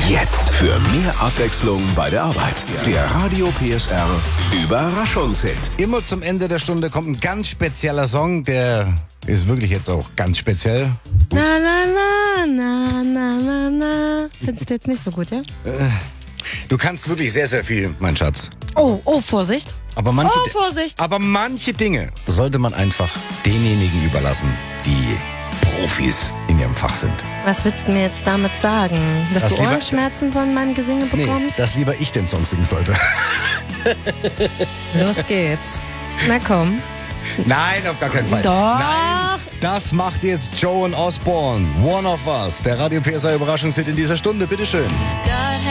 Jetzt für mehr Abwechslung bei der Arbeit. Der Radio PSR Überraschungshit. Immer zum Ende der Stunde kommt ein ganz spezieller Song, der ist wirklich jetzt auch ganz speziell. Na, na, na, na, na, na, na. Findest du jetzt nicht so gut, ja? Du kannst wirklich sehr, sehr viel, mein Schatz. Oh, Vorsicht. Aber Vorsicht. aber manche Dinge sollte man einfach denjenigen überlassen, die Profis in ihrem Fach sind. Was willst du mir jetzt damit sagen? Dass Das du lieber- Ohrenschmerzen von meinem Gesinge Nee, bekommst? dass lieber ich den Song singen sollte. Los geht's. Na komm. Nein, auf gar keinen Fall. Doch. Nein, das macht jetzt Joan Osborne. One of Us. Der Radio PSR Überraschungshit in dieser Stunde. Bitteschön.